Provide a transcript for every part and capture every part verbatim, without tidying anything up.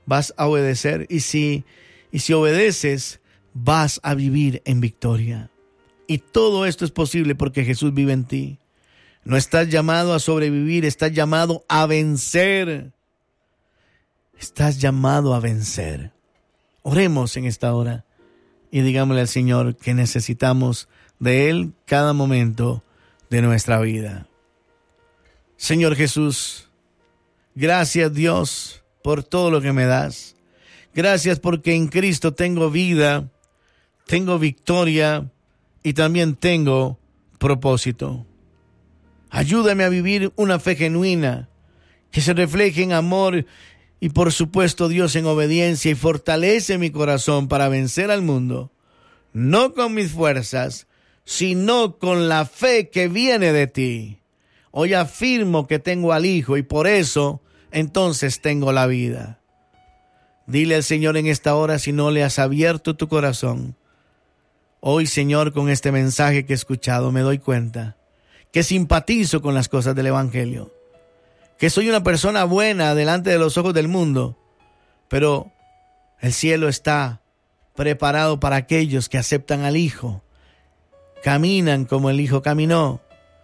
vas a obedecer. Y si, y si obedeces, vas a vivir en victoria. Y todo esto es posible porque Jesús vive en ti. No estás llamado a sobrevivir, estás llamado a vencer. Estás llamado a vencer. Oremos en esta hora y digámosle al Señor que necesitamos de Él cada momento de nuestra vida. Señor Jesús, gracias Dios por todo lo que me das. Gracias porque en Cristo tengo vida, tengo victoria y también tengo propósito. Ayúdame a vivir una fe genuina que se refleje en amor y por supuesto Dios en obediencia, y fortalece mi corazón para vencer al mundo, no con mis fuerzas, sino con la fe que viene de ti. Hoy afirmo que tengo al Hijo y por eso entonces tengo la vida. Dile al Señor en esta hora si no le has abierto tu corazón. Hoy, Señor, con este mensaje que he escuchado me doy cuenta que simpatizo con las cosas del Evangelio, que soy una persona buena delante de los ojos del mundo, pero el cielo está preparado para aquellos que aceptan al Hijo, caminan como el Hijo caminó,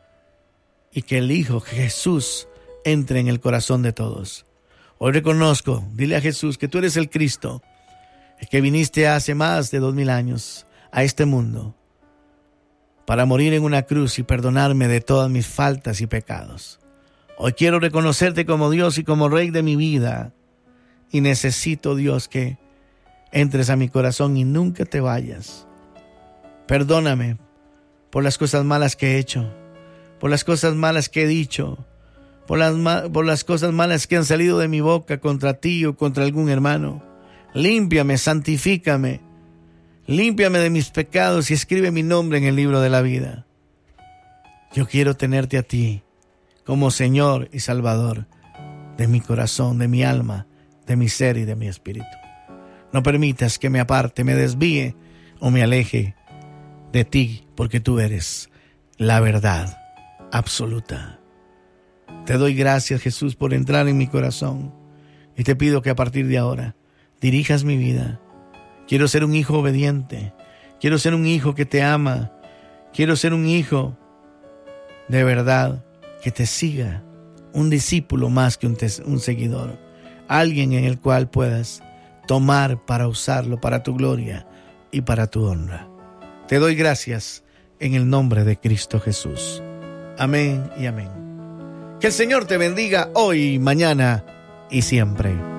y que el Hijo Jesús entre en el corazón de todos. Hoy reconozco, dile a Jesús que tú eres el Cristo, el que viniste hace más de dos mil años a este mundo para morir en una cruz y perdonarme de todas mis faltas y pecados. Hoy quiero reconocerte como Dios y como Rey de mi vida. Y necesito, Dios, que entres a mi corazón y nunca te vayas. Perdóname por las cosas malas que he hecho, por las cosas malas que he dicho, por las, ma- por las cosas malas que han salido de mi boca contra ti o contra algún hermano. Límpiame, santifícame, límpiame de mis pecados y escribe mi nombre en el libro de la vida. Yo quiero tenerte a ti como Señor y Salvador de mi corazón, de mi alma, de mi ser y de mi espíritu. No permitas que me aparte, me desvíe o me aleje de ti, porque tú eres la verdad absoluta. Te doy gracias, Jesús, por entrar en mi corazón, y te pido que a partir de ahora dirijas mi vida. Quiero ser un hijo obediente, quiero ser un hijo que te ama, quiero ser un hijo de verdad que te siga, un discípulo más que un, te- un seguidor, alguien en el cual puedas tomar para usarlo para tu gloria y para tu honra. Te doy gracias en el nombre de Cristo Jesús. Amén y amén. Que el Señor te bendiga hoy, mañana y siempre.